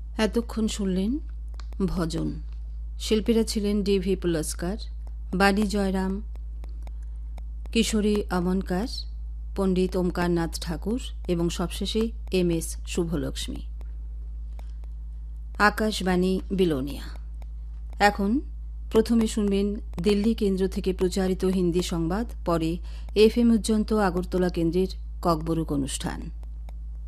এতক্ষণ শুনলেন ভজন। শিল্পীরা ছিলেন ডি.ভি. পুলস্কার, বাণী জয়রাম, কিশোরী আমনকার, পণ্ডিত ওমকারনাথ ঠাকুর এবং সবশেষে এম.এস. শুভলক্ষ্মী। আকাশবাণী বিলোনিয়া। এখন প্রথমে শুনবেন দিল্লি কেন্দ্র থেকে প্রচারিত হিন্দি সংবাদ, পরে এফএম উজ্জন্ত আগরতলা কেন্দ্রের ককবরুক অনুষ্ঠান।